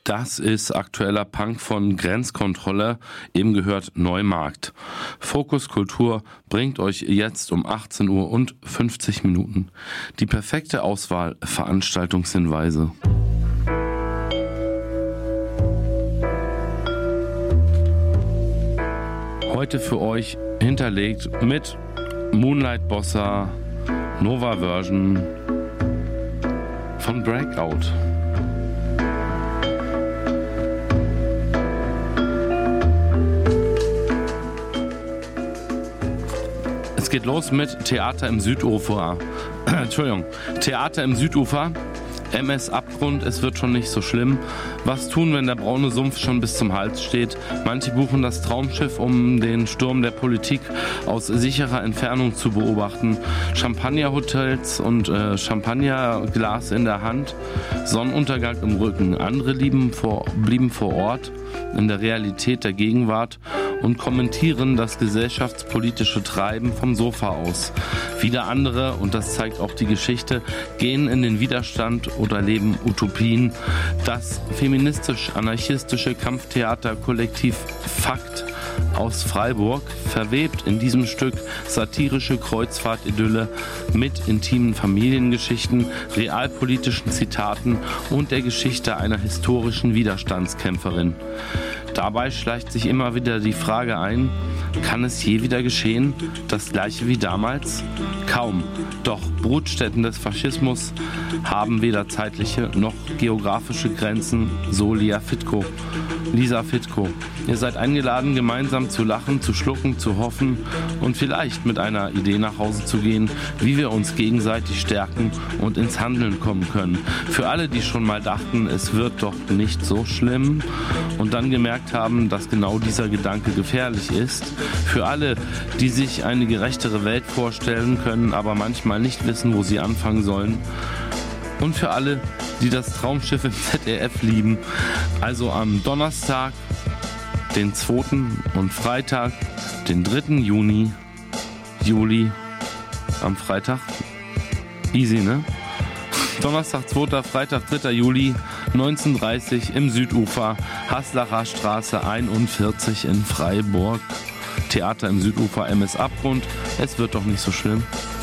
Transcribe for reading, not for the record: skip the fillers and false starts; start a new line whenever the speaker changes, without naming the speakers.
Das ist aktueller Punk von Grenzkontrolle, eben gehört Neumarkt. Fokus Kultur bringt euch jetzt um 18 Uhr und 50 Minuten die perfekte Auswahl Veranstaltungshinweise. Heute für euch hinterlegt mit Moonlight Bossa, Nova Version von Breakout. Es geht los mit Theater im Südufer. Theater im Südufer. MS Abgrund, es wird schon nicht so schlimm. Was tun, wenn der braune Sumpf schon bis zum Hals steht? Manche buchen das Traumschiff, um den Sturm der Politik aus sicherer Entfernung zu beobachten. Champagnerhotels und Champagnerglas in der Hand, Sonnenuntergang im Rücken. Andere blieben vor Ort in der Realität der Gegenwart und kommentieren das gesellschaftspolitische Treiben vom Sofa aus. Wieder andere, und das zeigt auch die Geschichte, gehen in den Widerstand oder leben Utopien. Das feministisch-anarchistische Kampftheaterkollektiv Fakt aus Freiburg verwebt in diesem Stück satirische Kreuzfahrt-Idylle mit intimen Familiengeschichten, realpolitischen Zitaten und der Geschichte einer historischen Widerstandskämpferin. Dabei schleicht sich immer wieder die Frage ein, kann es je wieder geschehen? Das gleiche wie damals? Kaum. Doch Brutstätten des Faschismus haben weder zeitliche noch geografische Grenzen, so Lisa Fitko. Ihr seid eingeladen, gemeinsam zu lachen, zu schlucken, zu hoffen und vielleicht mit einer Idee nach Hause zu gehen, wie wir uns gegenseitig stärken und ins Handeln kommen können. Für alle, die schon mal dachten, es wird doch nicht so schlimm und dann gemerkt haben, dass genau dieser Gedanke gefährlich ist. Für alle, die sich eine gerechtere Welt vorstellen können, aber manchmal nicht wissen, wo sie anfangen sollen. Und für alle, die das Traumschiff im ZDF lieben. Also am Donnerstag, den 2. und Freitag, den 3. Juli, am Freitag. Easy, ne? Donnerstag, 2., Freitag, 3. Juli, 19:30 im Südufer, Haslacher Straße 41 in Freiburg. Theater im Südufer, MS Abgrund. Es wird doch nicht so schlimm.